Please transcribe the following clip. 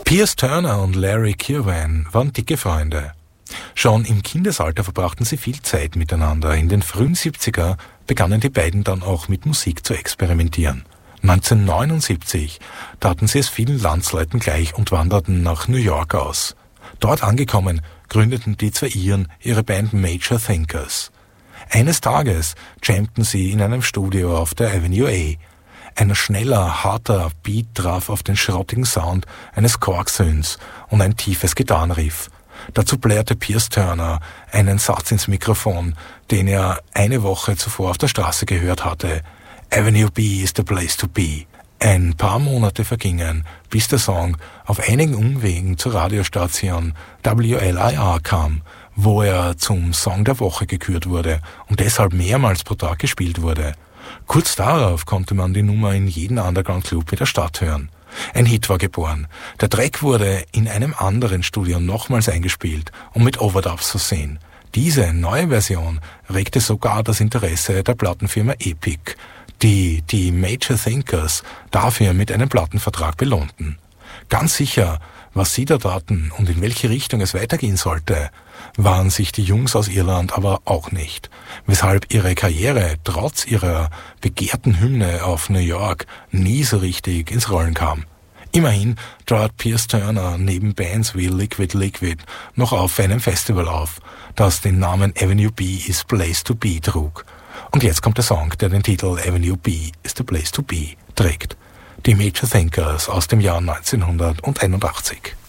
Piers Turner und Larry Kirwan waren dicke Freunde. Schon im Kindesalter verbrachten sie viel Zeit miteinander. In den frühen 70er begannen die beiden dann auch mit Musik zu experimentieren. 1979 taten sie es vielen Landsleuten gleich und wanderten nach New York aus. Dort angekommen, gründeten die zwei Iren ihre Band Major Thinkers. Eines Tages jammten sie in einem Studio auf der Avenue A. Ein schneller, harter Beat traf auf den schrottigen Sound eines Korgsynths und ein tiefes Gitarrenriff. Dazu bläherte Piers Turner einen Satz ins Mikrofon, den er eine Woche zuvor auf der Straße gehört hatte. Avenue B is the place to be. Ein paar Monate vergingen, bis der Song auf einigen Umwegen zur Radiostation WLIR kam, wo er zum Song der Woche gekürt wurde und deshalb mehrmals pro Tag gespielt wurde. Kurz darauf konnte man die Nummer in jedem Underground-Club in der Stadt hören. Ein Hit war geboren. Der Track wurde in einem anderen Studio nochmals eingespielt und mit Overdubs versehen. Diese neue Version regte sogar das Interesse der Plattenfirma Epic, die die Major Thinkers dafür mit einem Plattenvertrag belohnten. Ganz sicher, was sie da taten und in welche Richtung es weitergehen sollte, waren sich die Jungs aus Irland aber auch nicht, weshalb ihre Karriere trotz ihrer begehrten Hymne auf New York nie so richtig ins Rollen kam. Immerhin trat Piers Turner neben Bands wie Liquid Liquid noch auf einem Festival auf, das den Namen Avenue B is Place to Be trug. Und jetzt kommt der Song, der den Titel Avenue B is the Place to Be trägt. Die Major Thinkers aus dem Jahr 1981.